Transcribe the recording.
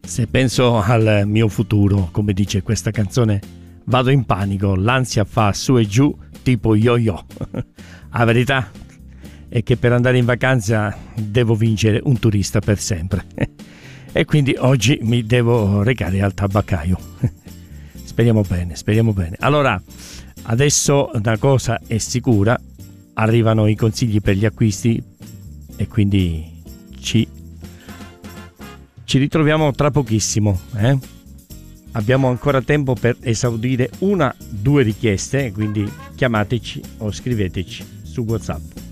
Se penso al mio futuro, come dice questa canzone, vado in panico, l'ansia fa su e giù tipo yo-yo. La verità è che per andare in vacanza devo vincere un turista per sempre. E quindi oggi mi devo recare al tabaccaio. Speriamo bene, speriamo bene. Allora, adesso una cosa è sicura, arrivano i consigli per gli acquisti e quindi ci ritroviamo tra pochissimo. Abbiamo ancora tempo per esaudire 1-2 richieste, quindi chiamateci o scriveteci su WhatsApp.